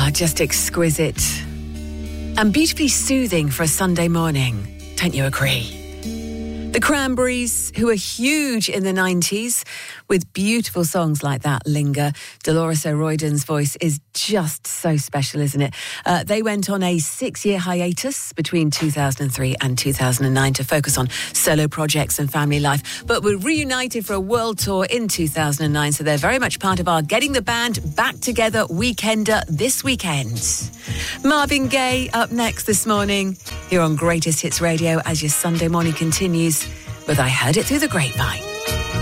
Just exquisite. And beautifully soothing for a Sunday morning. Don't you agree? The Cranberries, who were huge in the 90s, with beautiful songs like that, Linger. Dolores O'Riordan's voice is just so special, isn't it? They went on a 6-year hiatus between 2003 and 2009 to focus on solo projects and family life, but were reunited for a world tour in 2009, so they're very much part of our Getting the Band Back Together Weekender this weekend. Marvin Gaye up next this morning, here on Greatest Hits Radio as your Sunday morning continues with I Heard It Through the Grapevine.